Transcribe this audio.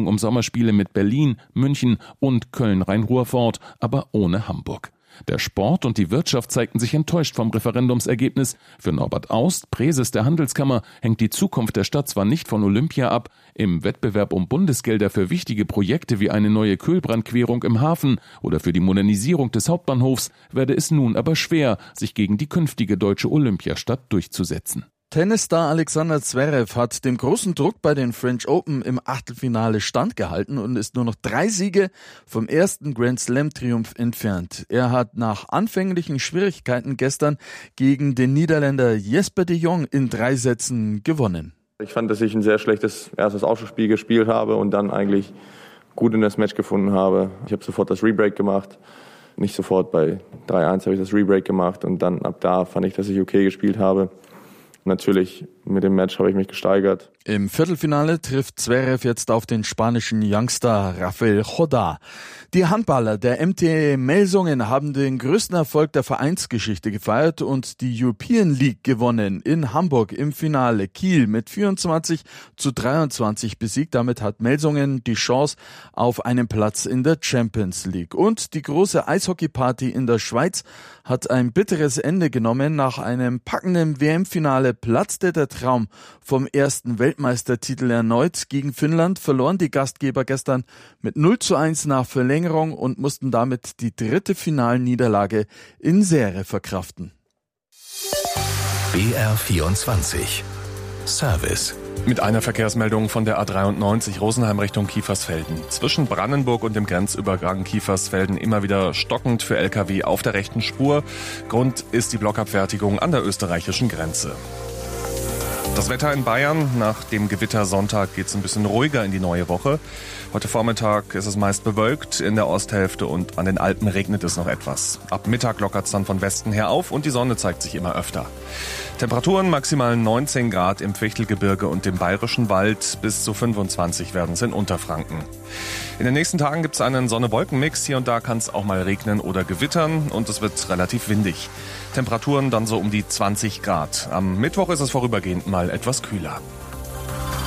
Verhandlungen um Sommerspiele mit Berlin, München und Köln-Rhein-Ruhr-Fort, aber ohne Hamburg. Der Sport und die Wirtschaft zeigten sich enttäuscht vom Referendumsergebnis. Für Norbert Aust, Präses der Handelskammer, hängt die Zukunft der Stadt zwar nicht von Olympia ab, im Wettbewerb um Bundesgelder für wichtige Projekte wie eine neue Kühlbrandquerung im Hafen oder für die Modernisierung des Hauptbahnhofs werde es nun aber schwer, sich gegen die künftige deutsche Olympiastadt durchzusetzen. Tennisstar Alexander Zverev hat dem großen Druck bei den French Open im Achtelfinale standgehalten und ist nur noch 3 Siege vom ersten Grand-Slam-Triumph entfernt. Er hat nach anfänglichen Schwierigkeiten gestern gegen den Niederländer Jesper de Jong in 3 Sätzen gewonnen. Ich fand, dass ich ein sehr schlechtes erstes Aufschlagspiel gespielt habe und dann eigentlich gut in das Match gefunden habe. Ich habe sofort das Rebreak gemacht. Nicht sofort, bei 3-1 habe ich das Rebreak gemacht und dann ab da fand ich, dass ich okay gespielt habe. Natürlich, mit dem Match habe ich mich gesteigert. Im Viertelfinale trifft Zverev jetzt auf den spanischen Youngster Rafael Jodá. Die Handballer der MT Melsungen haben den größten Erfolg der Vereinsgeschichte gefeiert und die European League gewonnen. In Hamburg im Finale Kiel mit 24-23 besiegt. Damit hat Melsungen die Chance auf einen Platz in der Champions League. Und die große Eishockeyparty in der Schweiz hat ein bitteres Ende genommen. Nach einem packenden WM-Finale platzte der Traum vom ersten Weltmeistertitel erneut. Gegen Finnland verloren die Gastgeber gestern mit 0:1 nach Verlängerung und mussten damit die 3. Finalniederlage in Serie verkraften. BR24 Service. Mit einer Verkehrsmeldung von der A93 Rosenheim Richtung Kiefersfelden. Zwischen Brandenburg und dem Grenzübergang Kiefersfelden immer wieder stockend für Lkw auf der rechten Spur. Grund ist die Blockabfertigung an der österreichischen Grenze. Das Wetter in Bayern. Nach dem Gewittersonntag geht es ein bisschen ruhiger in die neue Woche. Heute Vormittag ist es meist bewölkt, in der Osthälfte und an den Alpen regnet es noch etwas. Ab Mittag lockert es dann von Westen her auf und die Sonne zeigt sich immer öfter. Temperaturen maximal 19 Grad im Fichtelgebirge und dem Bayerischen Wald, bis zu 25 werden es in Unterfranken. In den nächsten Tagen gibt es einen Sonne-Wolken-Mix. Hier und da kann es auch mal regnen oder gewittern und es wird relativ windig. Temperaturen dann so um die 20 Grad. Am Mittwoch ist es vorübergehend mal etwas kühler.